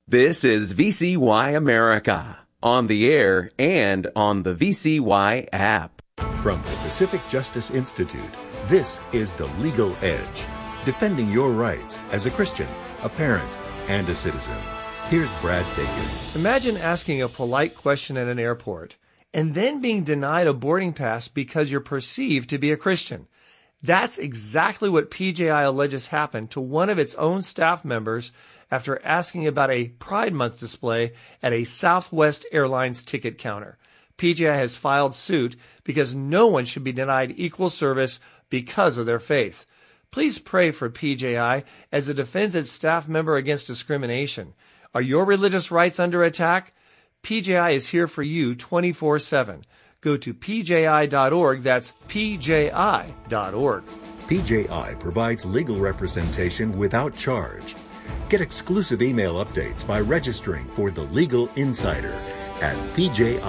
This is VCY America, on the air and on the VCY app. From the Pacific Justice Institute, this is The Legal Edge, defending your rights as a Christian, a parent, and a citizen. Here's Brad Dacus. Imagine asking a polite question at an airport and then being denied a boarding pass because you're perceived to be a Christian. That's exactly what PJI alleges happened to one of its own staff members after asking about a Pride Month display at a Southwest Airlines ticket counter. PJI has filed suit because no one should be denied equal service because of their faith. Please pray for PJI as it defends its staff member against discrimination. Are your religious rights under attack? PJI is here for you 24/7. Go to pji.org. That's pji.org. PJI provides legal representation without charge. Get exclusive email updates by registering for The Legal Insider at pji.org.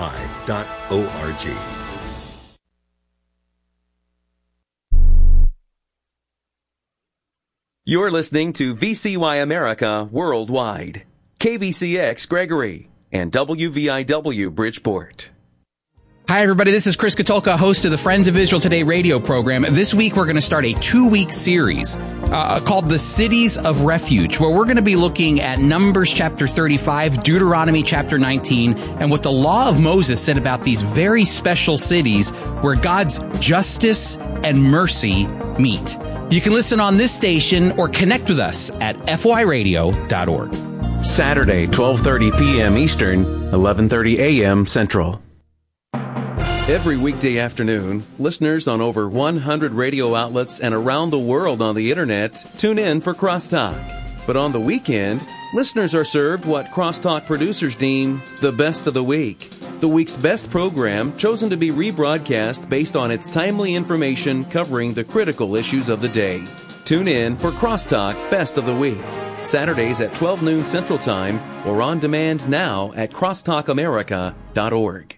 You're listening to VCY America Worldwide, KVCX Gregory, and WVIW Bridgeport. Hi, everybody. This is Chris Katulka, host of the Friends of Israel Today radio program. This week, we're going to start a 2-week series called The Cities of Refuge, where we're going to be looking at Numbers chapter 35, Deuteronomy chapter 19, and what the law of Moses said about these very special cities where God's justice and mercy meet. You can listen on this station or connect with us at fyradio.org. Saturday, 12:30 p.m. Eastern, 11:30 a.m. Central. Every weekday afternoon, listeners on over 100 radio outlets and around the world on the internet tune in for Crosstalk. But on the weekend, listeners are served what Crosstalk producers deem the best of the week. The week's best program chosen to be rebroadcast based on its timely information covering the critical issues of the day. Tune in for Crosstalk Best of the Week, Saturdays at 12 noon Central Time or on demand now at crosstalkamerica.org.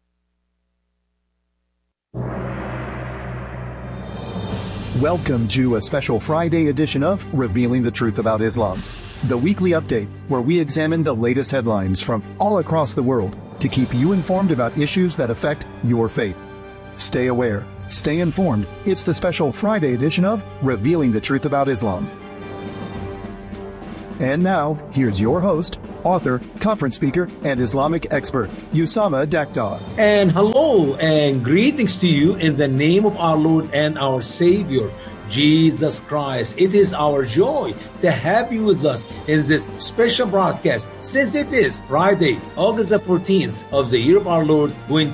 Welcome to a special Friday edition of Revealing the Truth About Islam, the weekly update where we examine the latest headlines from all across the world to keep you informed about issues that affect your faith. Stay aware, stay informed. It's the special Friday edition of Revealing the Truth About Islam. And now, here's your host, author, conference speaker, and Islamic expert, Usama Daktar. And hello and greetings to you in the name of our Lord and our Savior, Jesus Christ. It is our joy to have you with us in this special broadcast, since it is Friday, August the 14th of the year of our Lord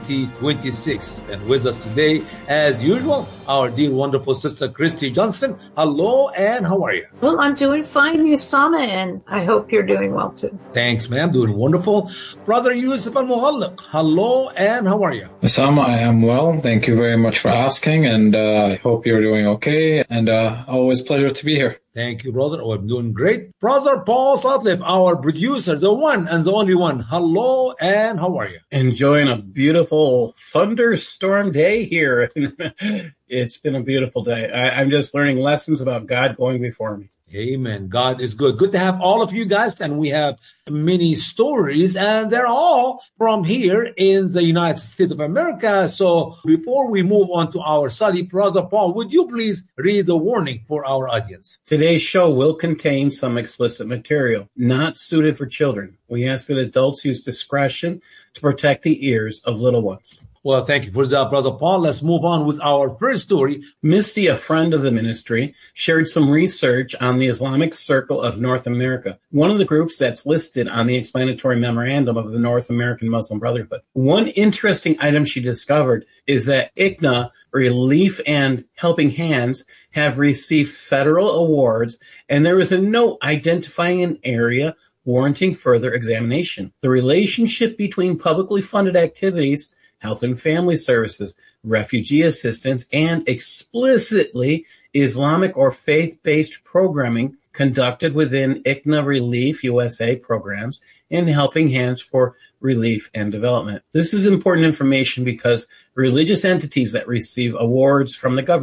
2026. And with us today, as usual, our dear wonderful sister Christy Johnson. Hello, and how are you? Well, I'm doing fine, Usama, and I hope you're doing well too. Thanks, ma'am. Doing wonderful. Brother Yusuf al-Muhalliq. Hello, and how are you? Usama, I am well. Thank you very much for asking, and I hope you're doing okay. And always pleasure to be here. Thank you, brother. Oh, I'm doing great. Brother Paul Sutliff, our producer, the one and the only one. Hello, and how are you? Enjoying a beautiful thunderstorm day here. It's been a beautiful day. I'm just learning lessons about God going before me. Amen. God is good. Good to have all of you guys. And we have many stories, and they're all from here in the United States of America. So before we move on to our study, Brother Paul, would you please read the warning for our audience? Today's show will contain some explicit material not suited for children. We ask that adults use discretion to protect the ears of little ones. Well, thank you for that, Brother Paul. Let's move on with our first story. Misty, a friend of the ministry, shared some research on the Islamic Circle of North America, one of the groups that's listed on the explanatory memorandum of the North American Muslim Brotherhood. One interesting item she discovered is that ICNA, Relief and Helping Hands, have received federal awards, and there is a note identifying an area warranting further examination. The relationship between publicly funded activities, health and family services, refugee assistance, and explicitly Islamic or faith-based programming conducted within ICNA Relief USA programs and Helping Hands for Relief and Development. This is important information because religious entities that receive awards from the government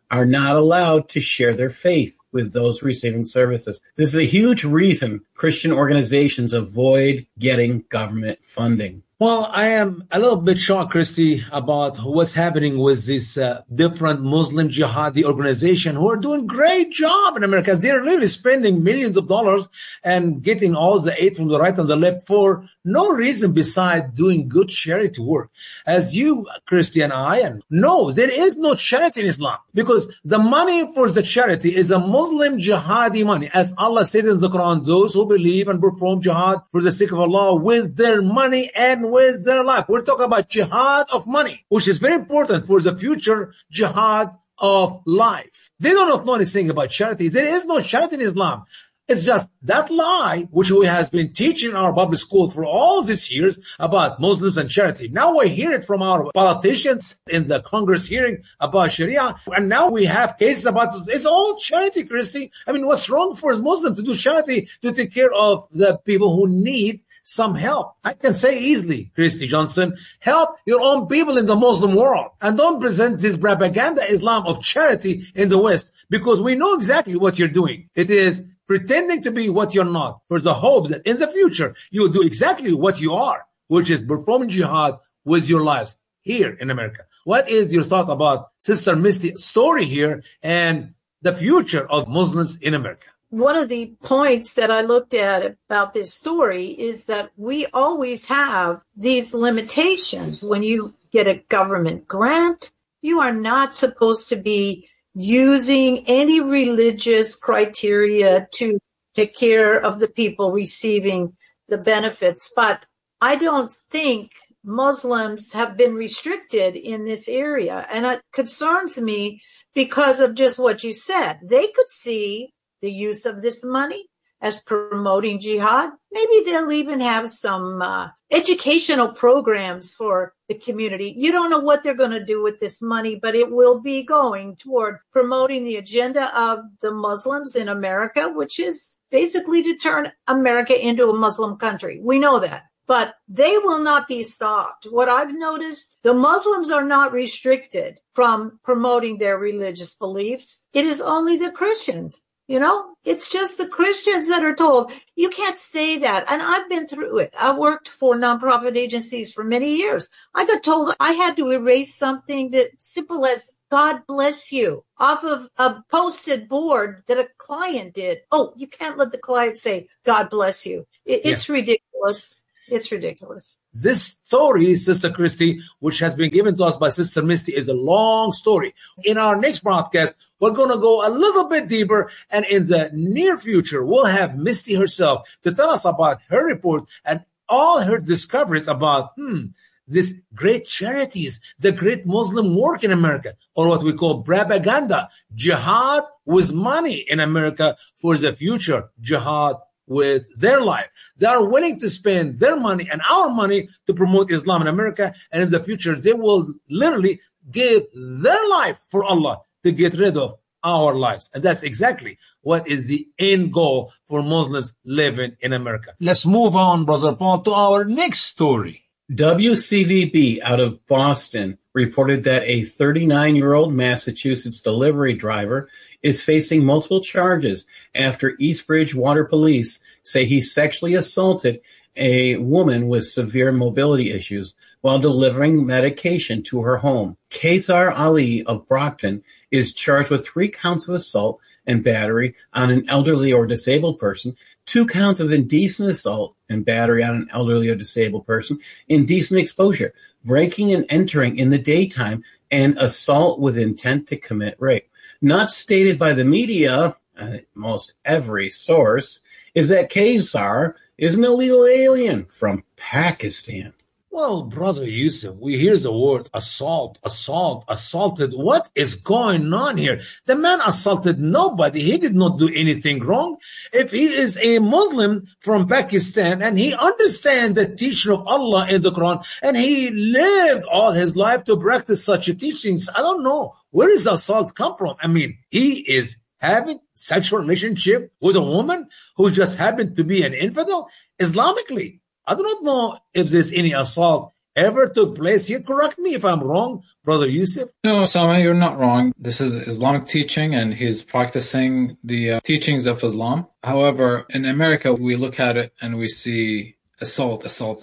are not allowed to share their faith with those receiving services. This is a huge reason Christian organizations avoid getting government funding. Well, I am a little bit shocked, Christy, about what's happening with these different Muslim jihadi organizations who are doing great job in America. They're really spending millions of dollars and getting all the aid from the right and the left for no reason besides doing good charity work. As you, Christy, and I know, there is no charity in Islam because the money for the charity is a Muslim jihadi money. As Allah stated in the Quran, those who believe and perform jihad for the sake of Allah with their money and with their life. We're talking about jihad of money, which is very important for the future jihad of life. They do not know anything about charity. There is no charity in Islam. It's just that lie, which we have been teaching in our public school for all these years about Muslims and charity. Now we hear it from our politicians in the Congress hearing about Sharia. And now we have cases about it's all charity, Christy. I mean, what's wrong for a Muslim to do charity to take care of the people who need some help? I can say easily, Christy Johnson, help your own people in the Muslim world and don't present this propaganda Islam of charity in the West because we know exactly what you're doing. It is pretending to be what you're not for the hope that in the future you will do exactly what you are, which is performing jihad with your lives here in America. What is your thought about Sister Misty's story here and the future of Muslims in America? One of the points that I looked at about this story is that we always have these limitations. When you get a government grant, you are not supposed to be using any religious criteria to take care of the people receiving the benefits. But I don't think Muslims have been restricted in this area. And it concerns me because of just what you said. They could see the use of this money as promoting jihad. Maybe they'll even have some educational programs for the community. You don't know what they're going to do with this money, but it will be going toward promoting the agenda of the Muslims in America, which is basically to turn America into a Muslim country. We know that. But they will not be stopped. What I've noticed, the Muslims are not restricted from promoting their religious beliefs. It is only the Christians. You know, it's just the Christians that are told, you can't say that. And I've been through it. I worked for nonprofit agencies for many years. I got told I had to erase something that simple as God bless you off of a posted board that a client did. Oh, you can't let the client say God bless you. It's ridiculous. It's ridiculous. This story, Sister Christy, which has been given to us by Sister Misty, is a long story. In our next broadcast, we're going to go a little bit deeper, and in the near future, we'll have Misty herself to tell us about her report and all her discoveries about these great charities, the great Muslim work in America, or what we call propaganda, jihad with money in America for the future jihad with their life. They are willing to spend their money and our money to promote Islam in America. And in the future, they will literally give their life for Allah to get rid of our lives. And that's exactly what is the end goal for Muslims living in America. Let's move on, Brother Paul, to our next story. WCVB out of Boston reported that a 39-year-old Massachusetts delivery driver is facing multiple charges after East Bridgewater police say he sexually assaulted a woman with severe mobility issues while delivering medication to her home. Kaysar Ali of Brockton is charged with 3 counts of assault and battery on an elderly or disabled person, 2 counts of indecent assault and battery on an elderly or disabled person, indecent exposure, breaking and entering in the daytime, and assault with intent to commit rape. Not stated by the media, most every source, is that Kaysar is an illegal alien from Pakistan. Well, Brother Yusuf, we hear the word assaulted. What is going on here? The man assaulted nobody. He did not do anything wrong. If he is a Muslim from Pakistan and he understands the teaching of Allah in the Quran and he lived all his life to practice such teachings, I don't know. Where does assault come from? I mean, he is having sexual relationship with a woman who just happened to be an infidel Islamically. I do not know if there's any assault ever took place here. Correct me if I'm wrong, Brother Yusuf. No, Osama, you're not wrong. This is Islamic teaching, and he's practicing the teachings of Islam. However, in America, we look at it and we see assault,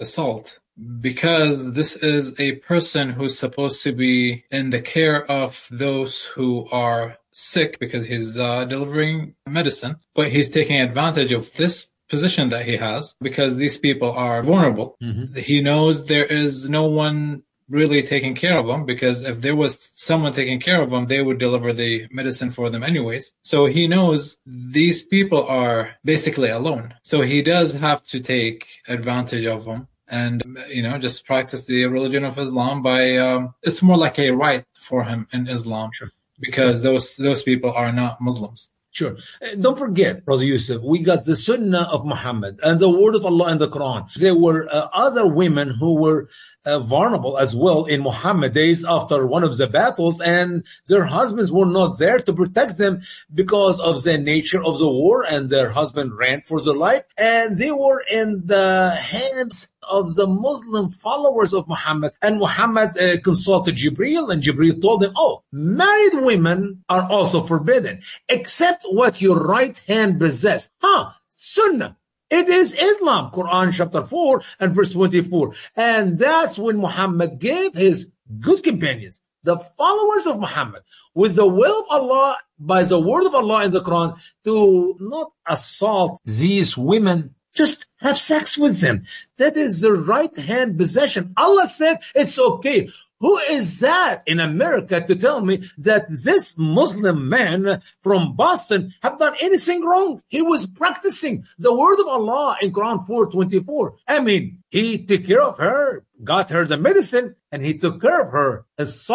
because this is a person who's supposed to be in the care of those who are sick because he's delivering medicine, but he's taking advantage of this position that he has because these people are vulnerable. Mm-hmm. He knows there is no one really taking care of them, because if there was someone taking care of them, they would deliver the medicine for them anyways. So he knows these people are basically alone. So he does have to take advantage of them and, just practice the religion of Islam by, it's more like a right for him in Islam, sure, because those people are not Muslims. Sure. Don't forget, Brother Yusuf, we got the Sunnah of Muhammad and the Word of Allah in the Quran. There were other women who were vulnerable as well in Muhammad days after one of the battles, and their husbands were not there to protect them because of the nature of the war, and their husband ran for their life, and they were in the hands of the Muslim followers of Muhammad. And Muhammad consulted Jibreel, and Jibreel told him, married women are also forbidden, except what your right hand possesses. Sunnah. It is Islam, Quran chapter 4 and verse 24. And that's when Muhammad gave his good companions, the followers of Muhammad, with the will of Allah, by the word of Allah in the Quran, to not assault these women, just have sex with them. That is the right hand possession. Allah said it's okay. Who is that in America to tell me that this Muslim man from Boston have done anything wrong? He was practicing the word of Allah in Quran 4:24. I mean, he took care of her, got her the medicine, and he took care of her,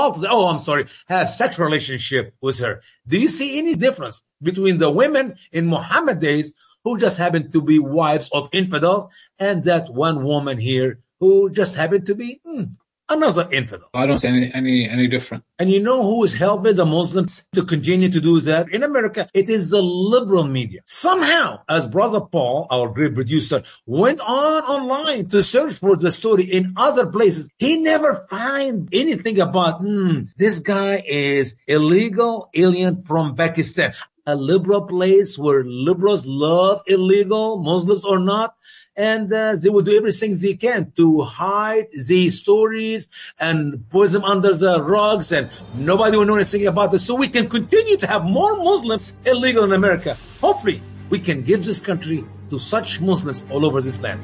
have sexual relationship with her. Do you see any difference between the women in Muhammad days who just happened to be wives of infidels and that one woman here who just happened to be another infidel? I don't see any different. And you know who is helping the Muslims to continue to do that? In America, it is the liberal media. Somehow, as Brother Paul, our great producer, went online to search for the story in other places, he never found anything about, this guy is illegal alien from Pakistan. A liberal place where liberals love illegal Muslims or not. And they will do everything they can to hide these stories and put them under the rugs, and nobody will know anything about it. So we can continue to have more Muslims illegal in America. Hopefully, we can give this country to such Muslims all over this land.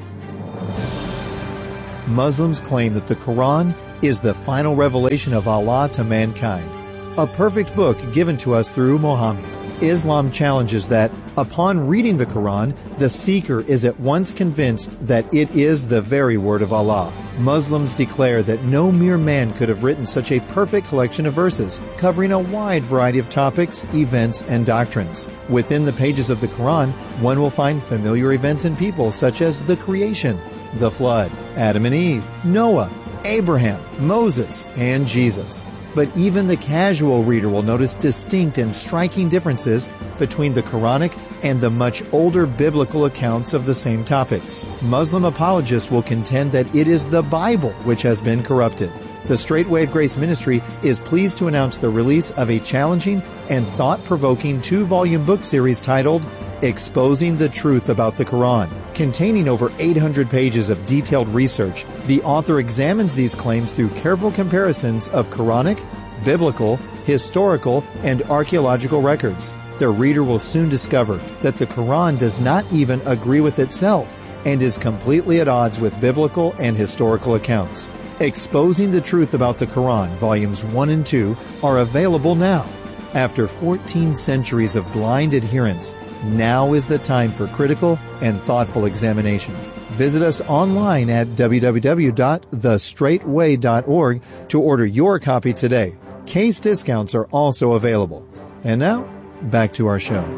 Muslims claim that the Quran is the final revelation of Allah to mankind, a perfect book given to us through Muhammad. Islam challenges that, upon reading the Quran, the seeker is at once convinced that it is the very word of Allah. Muslims declare that no mere man could have written such a perfect collection of verses, covering a wide variety of topics, events, and doctrines. Within the pages of the Quran, one will find familiar events and people such as the creation, the flood, Adam and Eve, Noah, Abraham, Moses, and Jesus. But even the casual reader will notice distinct and striking differences between the Quranic and the much older biblical accounts of the same topics. Muslim apologists will contend that it is the Bible which has been corrupted. The Straight Way of Grace Ministry is pleased to announce the release of a challenging and thought-provoking 2-volume book series titled Exposing the Truth About the Quran. Containing over 800 pages of detailed research, the author examines these claims through careful comparisons of Quranic, biblical, historical, and archaeological records. The reader will soon discover that the Quran does not even agree with itself and is completely at odds with biblical and historical accounts. Exposing the Truth About the Quran, Volumes 1 and 2, are available now. After 14 centuries of blind adherence, now is the time for critical and thoughtful examination. Visit us online at www.thestraightway.org to order your copy today. Case discounts are also available. And now, back to our show.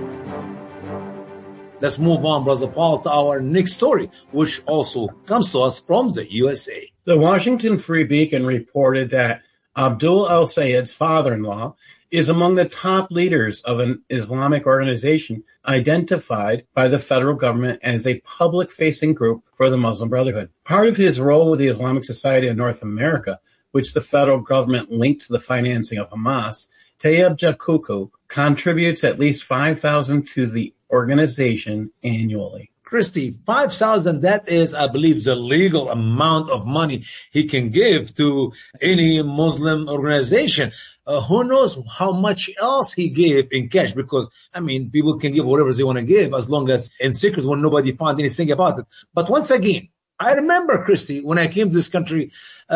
Let's move on, Brother Paul, to our next story, which also comes to us from the USA. The Washington Free Beacon reported that Abdul El-Sayed's father-in-law is among the top leaders of an Islamic organization identified by the federal government as a public-facing group for the Muslim Brotherhood. Part of his role with the Islamic Society of North America, which the federal government linked to the financing of Hamas, Tayyab Jakuku contributes at least $5,000 to the organization annually. Christy, 5,000, that is, I believe, the legal amount of money he can give to any Muslim organization. Who knows how much else he gave in cash? Because, I mean, people can give whatever they want to give as long as in secret when nobody found anything about it. But once again, I remember, Christy, when I came to this country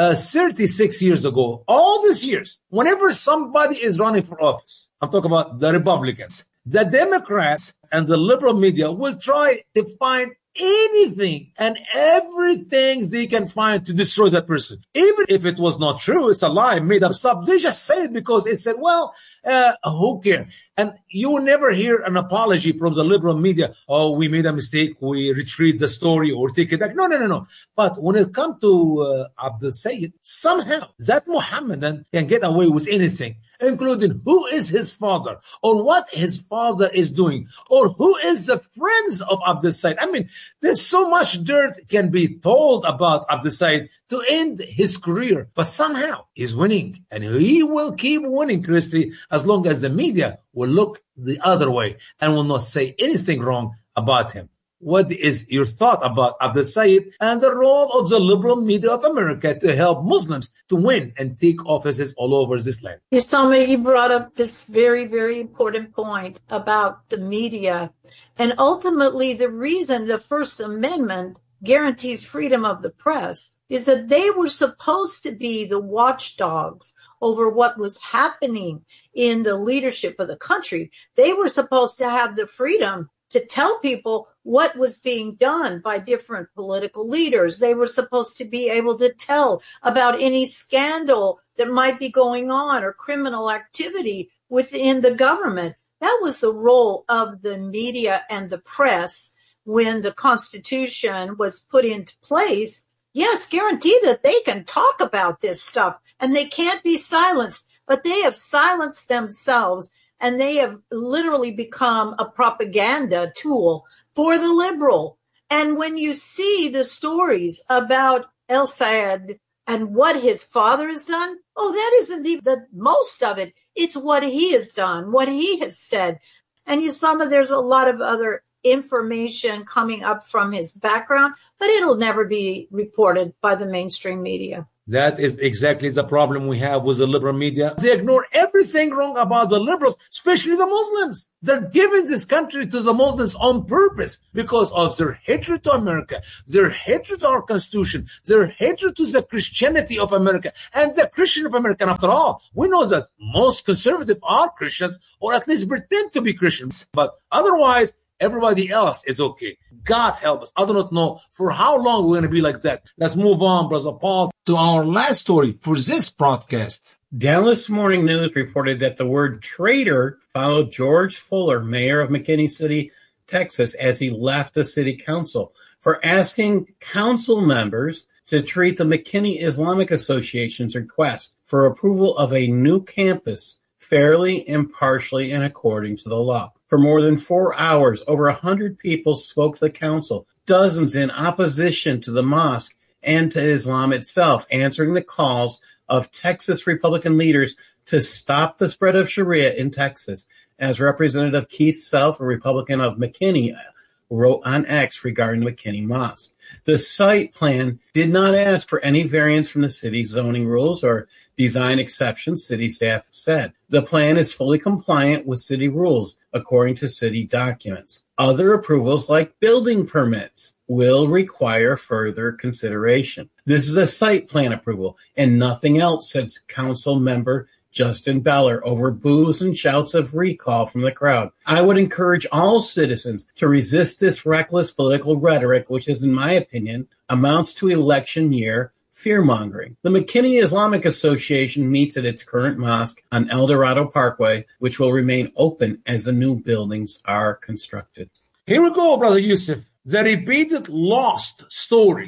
36 years ago, all these years, whenever somebody is running for office, I'm talking about the Republicans, the Democrats and the liberal media will try to find anything and everything they can find to destroy that person. Even if it was not true, it's a lie, made up stuff. They just said it because it said, well, who cares? And you will never hear an apology from the liberal media. Oh, we made a mistake. We retreat the story or take it back. No. But when it comes to Abdul Sayyid, somehow that Muhammadan can get away with anything, including who is his father or what his father is doing or who is the friends of Abdul Sayyid. I mean, there's so much dirt can be told about Abdul Sayyid to end his career, but somehow he's winning and he will keep winning, Christy, as long as the media will look the other way and will not say anything wrong about him. What is your thought about Abdul Sayyid and the role of the liberal media of America to help Muslims to win and take offices all over this land? Usama, you brought up this very, very important point about the media. And ultimately, the reason the First Amendment guarantees freedom of the press is that they were supposed to be the watchdogs over what was happening in the leadership of the country. They were supposed to have the freedom to tell people what was being done by different political leaders. They were supposed to be able to tell about any scandal that might be going on or criminal activity within the government. That was the role of the media and the press when the Constitution was put into place. Yes, guarantee that they can talk about this stuff and they can't be silenced, but they have silenced themselves and they have literally become a propaganda tool for the liberal. And when you see the stories about El Sayed and what his father has done, oh, that isn't even the most of it. It's what he has done, what he has said. And there's a lot of other information coming up from his background, but it'll never be reported by the mainstream media. That is exactly the problem we have with the liberal media. They ignore everything wrong about the liberals, especially the Muslims. They're giving this country to the Muslims on purpose because of their hatred to America, their hatred to our Constitution, their hatred to the Christianity of America and the Christian of America. And after all, we know that most conservatives are Christians or at least pretend to be Christians. But otherwise, everybody else is okay. God help us. I do not know for how long we're going to be like that. Let's move on, Brother Paul, to our last story for this broadcast. Dallas Morning News reported that the word traitor followed George Fuller, mayor of McKinney City, Texas, as he left the city council for asking council members to treat the McKinney Islamic Association's request for approval of a new campus fairly, impartially, and according to the law. For more than 4 hours, over 100 people spoke to the council, dozens in opposition to the mosque and to Islam itself, answering the calls of Texas Republican leaders to stop the spread of Sharia in Texas. As Representative Keith Self, a Republican of McKinney, wrote on X regarding the McKinney Mosque. The site plan did not ask for any variance from the city's zoning rules or design exceptions, city staff said. The plan is fully compliant with city rules, according to city documents. Other approvals, like building permits, will require further consideration. This is a site plan approval and nothing else, said council member Justin Beller over boos and shouts of recall from the crowd. I would encourage all citizens to resist this reckless political rhetoric, which is, in my opinion, amounts to election year fear-mongering. The McKinney Islamic Association meets at its current mosque on El Dorado Parkway, which will remain open as the new buildings are constructed. Here we go, Brother Yusuf. The repeated lost stories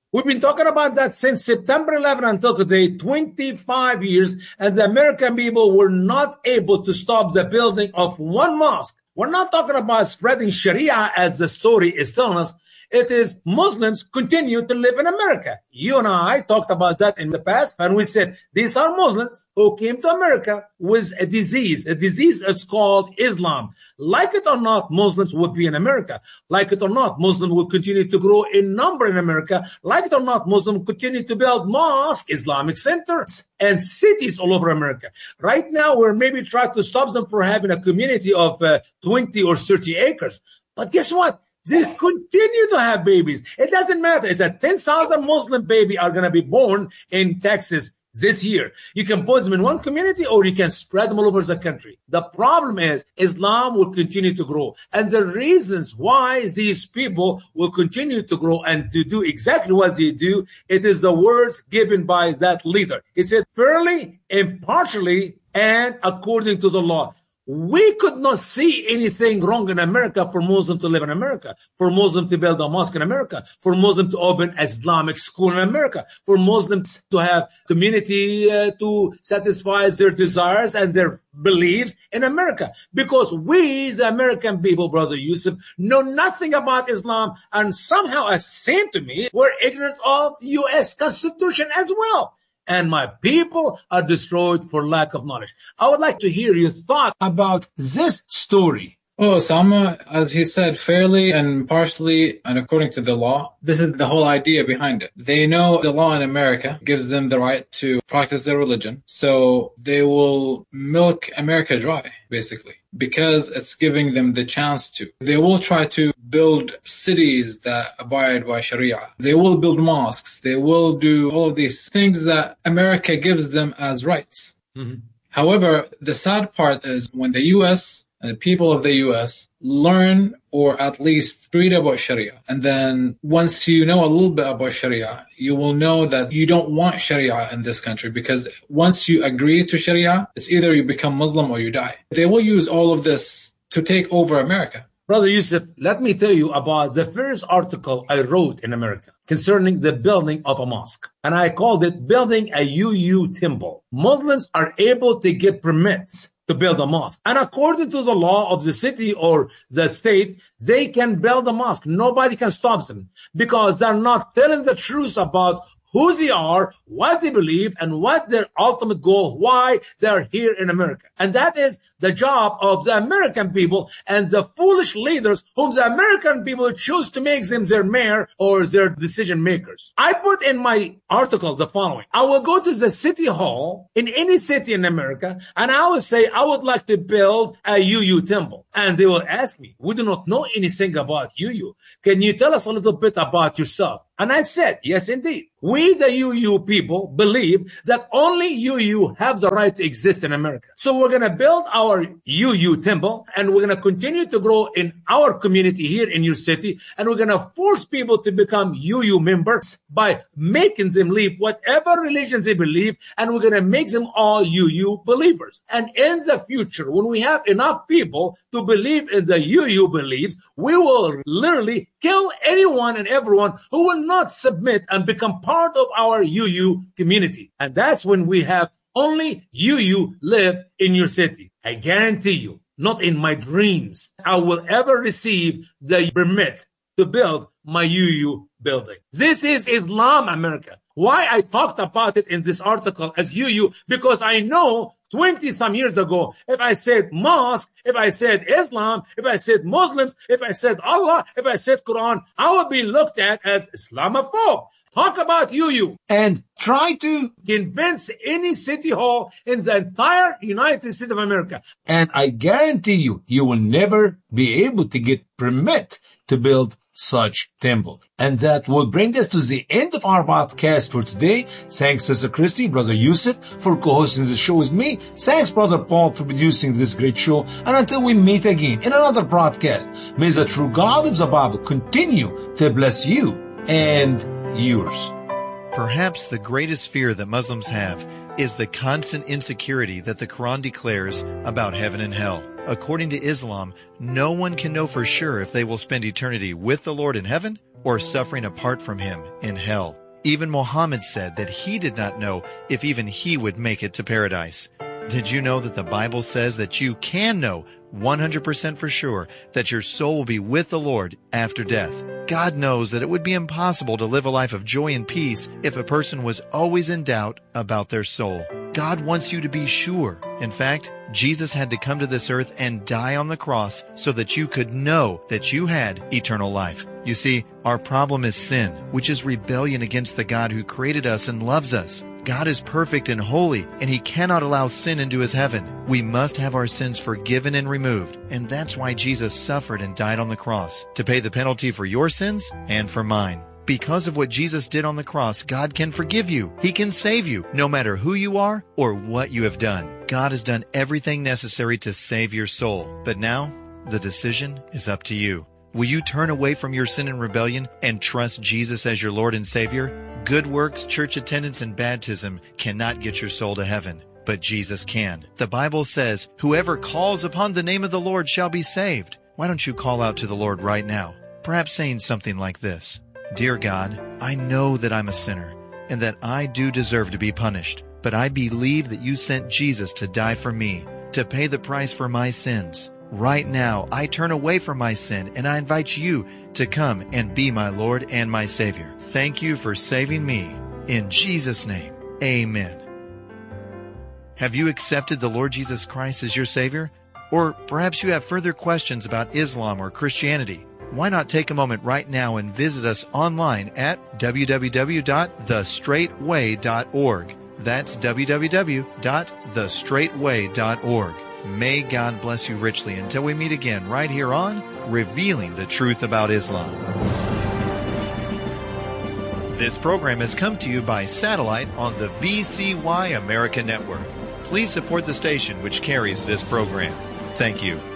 We've been talking about that since September 11 until today, 25 years, and the American people were not able to stop the building of one mosque. We're not talking about spreading Sharia as the story is telling us. It is Muslims continue to live in America. You and I talked about that in the past, and we said these are Muslims who came to America with a disease. A disease is called Islam. Like it or not, Muslims would be in America. Like it or not, Muslims will continue to grow in number in America. Like it or not, Muslims continue to build mosques, Islamic centers, and cities all over America. Right now, we're maybe trying to stop them from having a community of 20 or 30 acres. But guess what? They continue to have babies. It doesn't matter. It's a 10,000 Muslim baby are going to be born in Texas this year. You can put them in one community or you can spread them all over the country. The problem is Islam will continue to grow. And the reasons why these people will continue to grow and to do exactly what they do, it is the words given by that leader. He said, fairly, impartially, and according to the law. We could not see anything wrong in America for Muslims to live in America, for Muslims to build a mosque in America, for Muslims to open an Islamic school in America, for Muslims to have community to satisfy their desires and their beliefs in America. Because we, the American people, Brother Yusuf, know nothing about Islam, and somehow, it seemed to me, we're ignorant of the U.S. Constitution as well. And my people are destroyed for lack of knowledge. I would like to hear your thought about this story. Oh, Osama, as he said, fairly and partially and according to the law. This is the whole idea behind it. They know the law in America gives them the right to practice their religion. So they will milk America dry, basically, because it's giving them the chance to. They will try to build cities that abide by Sharia. They will build mosques. They will do all of these things that America gives them as rights. Mm-hmm. However, the sad part is when the U.S. and the people of the U.S. learn or at least read about Sharia. And then once you know a little bit about Sharia, you will know that you don't want Sharia in this country, because once you agree to Sharia, it's either you become Muslim or you die. They will use all of this to take over America. Brother Yusuf, let me tell you about the first article I wrote in America concerning the building of a mosque. And I called it Building a UU Temple. Muslims are able to get permits to build a mosque. And according to the law of the city or the state, they can build a mosque. Nobody can stop them because they're not telling the truth about who they are, what they believe, and what their ultimate goal, why they're here in America. And that is the job of the American people and the foolish leaders whom the American people choose to make them their mayor or their decision makers. I put in my article the following. I will go to the city hall in any city in America, and I will say, I would like to build a UU temple. And they will ask me, we do not know anything about UU. Can you tell us a little bit about yourself? And I said, yes, indeed. We, the UU people, believe that only UU have the right to exist in America. So we're going to build our UU temple, and we're going to continue to grow in our community here in your city, and we're going to force people to become UU members by making them leave whatever religion they believe, and we're going to make them all UU believers. And in the future, when we have enough people to believe in the UU beliefs, we will literally kill anyone and everyone who will not submit and become part of our UU community. And that's when we have only UU live in your city. I guarantee you, not in my dreams, I will ever receive the permit to build my UU building. This is Islam, America. Why I talked about it in this article as UU? Because I know 20-some years ago, if I said mosque, if I said Islam, if I said Muslims, if I said Allah, if I said Quran, I would be looked at as Islamophobe. Talk about UU. And try to convince any city hall in the entire United States of America. And I guarantee you, you will never be able to get permit to build such temple. And that will bring us to the end of our podcast for today. Thanks, Sister Christy, Brother Yusuf, for co-hosting the show with me. Thanks, Brother Paul, for producing this great show. And until we meet again in another broadcast, may the true God of the Bible continue to bless you and yours. Perhaps the greatest fear that Muslims have is the constant insecurity that the Quran declares about heaven and hell. According to Islam, no one can know for sure if they will spend eternity with the Lord in heaven or suffering apart from Him in hell. Even Muhammad said that he did not know if even he would make it to paradise. Did you know that the Bible says that you can know 100% for sure that your soul will be with the Lord after death? God knows that it would be impossible to live a life of joy and peace if a person was always in doubt about their soul. God wants you to be sure. In fact, Jesus had to come to this earth and die on the cross so that you could know that you had eternal life. You see, our problem is sin, which is rebellion against the God who created us and loves us. God is perfect and holy, and He cannot allow sin into His heaven. We must have our sins forgiven and removed, and that's why Jesus suffered and died on the cross, to pay the penalty for your sins and for mine. Because of what Jesus did on the cross, God can forgive you. He can save you, no matter who you are or what you have done. God has done everything necessary to save your soul. But now, the decision is up to you. Will you turn away from your sin and rebellion and trust Jesus as your Lord and Savior? Good works, church attendance, and baptism cannot get your soul to heaven, but Jesus can. The Bible says, "Whoever calls upon the name of the Lord shall be saved." Why don't you call out to the Lord right now? Perhaps saying something like this: Dear God, I know that I'm a sinner and that I do deserve to be punished, but I believe that you sent Jesus to die for me, to pay the price for my sins. Right now, I turn away from my sin and I invite you to come and be my Lord and my Savior. Thank you for saving me. In Jesus' name, amen. Have you accepted the Lord Jesus Christ as your Savior? Or perhaps you have further questions about Islam or Christianity. Why not take a moment right now and visit us online at www.thestraightway.org. That's www.thestraightway.org. May God bless you richly until we meet again right here on Revealing the Truth About Islam. This program has come to you by satellite on the VCY America Network. Please support the station which carries this program. Thank you.